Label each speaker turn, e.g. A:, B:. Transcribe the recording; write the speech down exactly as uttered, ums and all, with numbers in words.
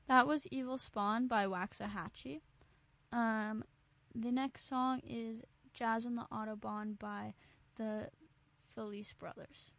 A: That was Evil Spawn by Waxahachie. Um, the next song is Jazz on the Autobahn by the Felice Brothers.